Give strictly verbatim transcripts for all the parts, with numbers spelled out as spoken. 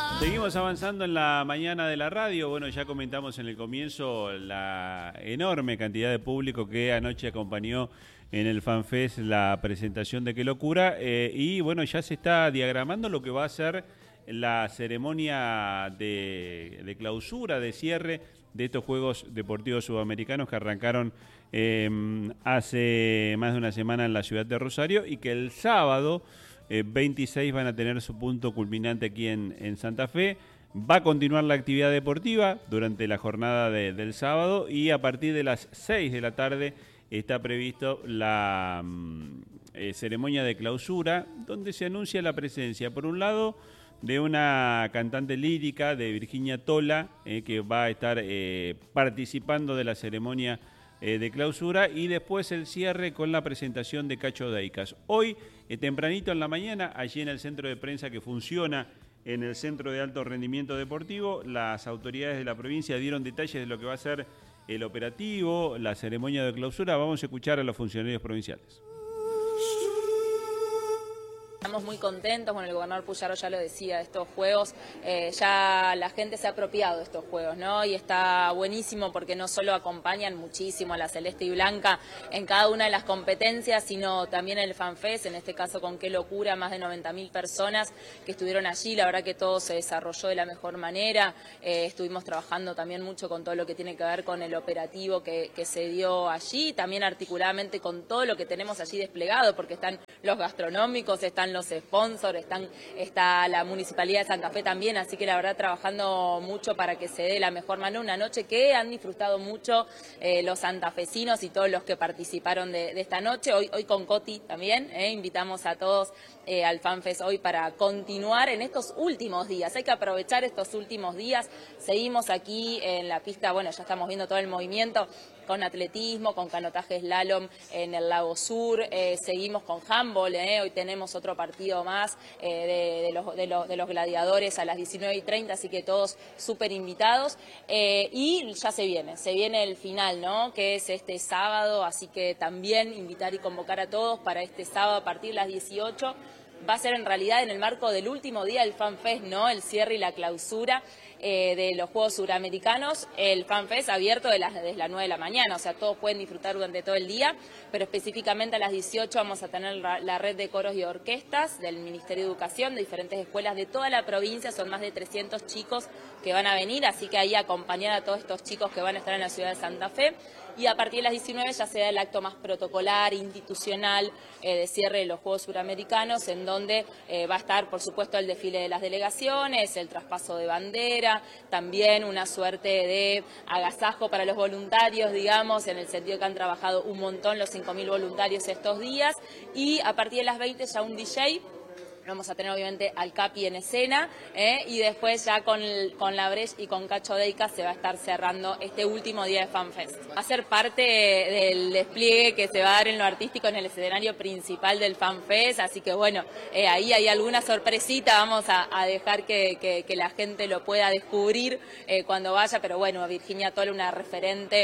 Seguimos avanzando en la mañana de la radio. Bueno, ya comentamos en el comienzo la enorme cantidad de público que anoche acompañó en el FanFest la presentación de Qué Locura. Eh, y bueno, ya se está diagramando lo que va a ser la ceremonia de, de clausura, de cierre de estos Juegos Deportivos Sudamericanos que arrancaron eh, hace más de una semana en la ciudad de Rosario y que el sábado Eh, veintiséis van a tener su punto culminante aquí en, en Santa Fe. Va a continuar la actividad deportiva durante la jornada de, del sábado y a partir de las seis de la tarde está previsto la eh, ceremonia de clausura, donde se anuncia la presencia, por un lado, de una cantante lírica, de Virginia Tola, eh, que va a estar eh, participando de la ceremonia Eh, de clausura, y después el cierre con la presentación de Cacho Deicas. Hoy, eh, tempranito en la mañana, allí en el centro de prensa que funciona en el Centro de Alto Rendimiento Deportivo, las autoridades de la provincia dieron detalles de lo que va a ser el operativo, la ceremonia de clausura. Vamos a escuchar a los funcionarios provinciales. Estamos muy contentos, bueno, el gobernador Puyaro ya lo decía, estos juegos, eh, ya la gente se ha apropiado de estos juegos, ¿no? Y está buenísimo porque no solo acompañan muchísimo a la Celeste y Blanca en cada una de las competencias, sino también el FanFest, en este caso con Qué Locura, más de noventa mil personas que estuvieron allí, la verdad que todo se desarrolló de la mejor manera, eh, estuvimos trabajando también mucho con todo lo que tiene que ver con el operativo que, que se dio allí, también articuladamente con todo lo que tenemos allí desplegado, porque están los gastronómicos, están los sponsors, están, está la Municipalidad de Santa Fe también, así que la verdad trabajando mucho para que se dé la mejor manera, una noche que han disfrutado mucho eh, los santafesinos y todos los que participaron de, de esta noche, hoy, hoy con Coti también, eh, invitamos a todos eh, al FanFest hoy para continuar en estos últimos días, hay que aprovechar estos últimos días, seguimos aquí en la pista, bueno, ya estamos viendo todo el movimiento, con atletismo, con canotaje slalom en el Lago Sur, eh, seguimos con handball, eh, hoy tenemos otro partido más eh, de, de, los, de, los, de los gladiadores a las diecinueve y treinta, así que todos súper invitados, eh, y ya se viene, se viene el final, ¿no? Que es este sábado, así que también invitar y convocar a todos para este sábado a partir de las dieciocho, va a ser en realidad en el marco del último día del FanFest, ¿no? El cierre y la clausura eh, de los Juegos Suramericanos, el FanFest abierto de las, desde las nueve de la mañana, o sea, todos pueden disfrutar durante todo el día, pero específicamente a las dieciocho vamos a tener la, la red de coros y orquestas del Ministerio de Educación, de diferentes escuelas de toda la provincia, son más de trescientos chicos que van a venir, así que ahí acompañar a todos estos chicos que van a estar en la ciudad de Santa Fe. Y a partir de las diecinueve ya se da el acto más protocolar, institucional, eh, de cierre de los Juegos Suramericanos, en donde eh, va a estar, por supuesto, el desfile de las delegaciones, el traspaso de bandera, también una suerte de agasajo para los voluntarios, digamos, en el sentido que han trabajado un montón los cinco mil voluntarios estos días, y a partir de las veinte ya un D J. Vamos a tener obviamente al Capi en escena, ¿eh? Y después ya con, el, con la Breche y con Cacho Deicas se va a estar cerrando este último día de FanFest. Va a ser parte del despliegue que se va a dar en lo artístico en el escenario principal del FanFest, así que bueno, eh, ahí hay alguna sorpresita, vamos a, a dejar que, que, que la gente lo pueda descubrir eh, cuando vaya, pero bueno, Virginia Tola, una referente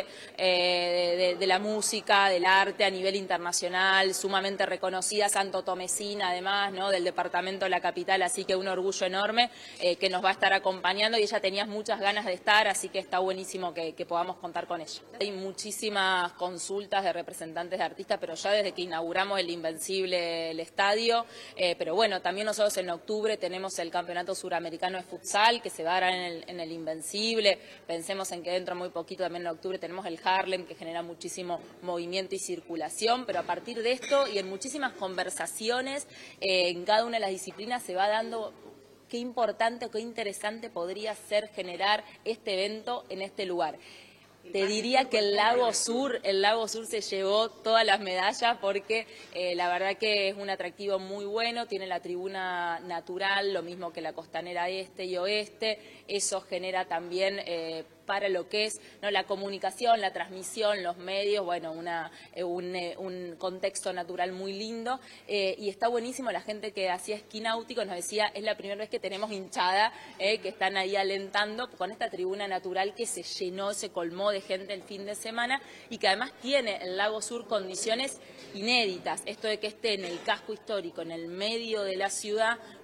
eh, de, de, de la música, del arte a nivel internacional, sumamente reconocida, santotomecina además, ¿no? Del departamento de la capital, así que un orgullo enorme eh, que nos va a estar acompañando, y ella tenía muchas ganas de estar, así que está buenísimo que, que podamos contar con ella. Hay muchísimas consultas de representantes de artistas, pero ya desde que inauguramos el Invencible, el estadio, eh, pero bueno, también nosotros en octubre tenemos el Campeonato Suramericano de Futsal, que se va a dar en el, en el Invencible, pensemos en que dentro de muy poquito también en octubre tenemos el Harlem, que genera muchísimo movimiento y circulación, pero a partir de esto y en muchísimas conversaciones eh, en cada una de las disciplinas se va dando qué importante o qué interesante podría ser generar este evento en este lugar. Te diría que el Lago Sur, el Lago Sur se llevó todas las medallas porque eh, la verdad que es un atractivo muy bueno, tiene la tribuna natural, lo mismo que la costanera este y oeste, eso genera también eh, para lo que es no la comunicación, la transmisión, los medios, bueno, una, eh, un, eh, un contexto natural muy lindo, eh, y está buenísimo. La gente que hacía esquí náutico nos decía, es la primera vez que tenemos hinchada, eh, que están ahí alentando con esta tribuna natural que se llenó, se colmó de gente el fin de semana, y que además tiene el Lago Sur condiciones inéditas, esto de que esté en el casco histórico, en el medio de la ciudad,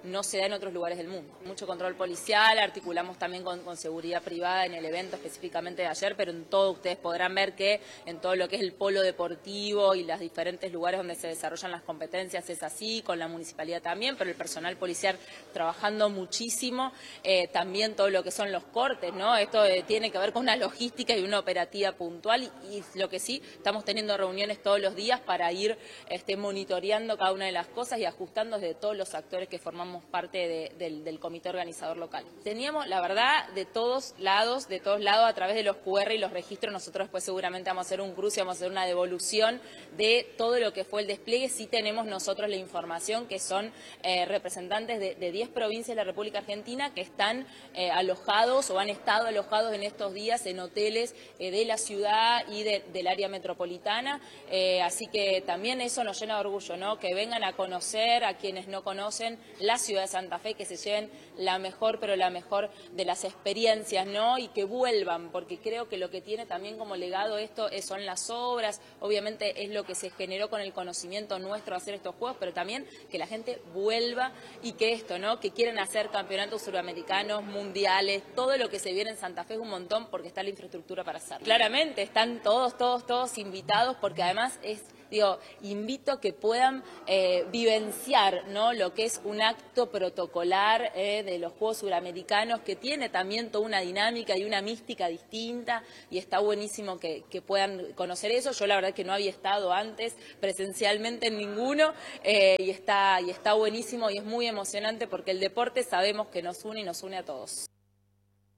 no se da en otros lugares del mundo. Mucho control policial, articulamos también con, con seguridad privada en el evento específicamente de ayer, pero en todo ustedes podrán ver que en todo lo que es el polo deportivo y los diferentes lugares donde se desarrollan las competencias es así, con la municipalidad también, pero el personal policial trabajando muchísimo, eh, también todo lo que son los cortes, ¿no? Esto eh, tiene que ver con una logística y una operativa puntual y, y lo que sí, estamos teniendo reuniones todos los días para ir este, monitoreando cada una de las cosas y ajustando desde todos los actores que formamos parte de, del, del comité organizador local. Teníamos, la verdad, de todos lados, de todos lados, a través de los cu erre y los registros, nosotros después seguramente vamos a hacer un cruce, vamos a hacer una devolución de todo lo que fue el despliegue. Sí tenemos nosotros la información que son eh, representantes de, de diez provincias de la República Argentina que están eh, alojados o han estado alojados en estos días en hoteles eh, de la ciudad y de, del área metropolitana, eh, así que también eso nos llena de orgullo, ¿no? Que vengan a conocer a quienes no conocen la ciudad de Santa Fe, que se lleven la mejor, pero la mejor de las experiencias, ¿no? Y que vuelvan, porque creo que lo que tiene también como legado esto es, son las obras, obviamente es lo que se generó con el conocimiento nuestro de hacer estos juegos, pero también que la gente vuelva y que esto, ¿no? Que quieren hacer campeonatos suramericanos, mundiales, todo lo que se viene en Santa Fe es un montón porque está la infraestructura para hacerlo. Claramente están todos, todos, todos invitados porque además es, digo, invito a que puedan eh, vivenciar, ¿no? Lo que es un acto protocolar eh, de los Juegos Suramericanos que tiene también toda una dinámica y una mística distinta y está buenísimo que, que puedan conocer eso. Yo la verdad que no había estado antes presencialmente en ninguno eh, y, está, y está buenísimo y es muy emocionante porque el deporte sabemos que nos une y nos une a todos.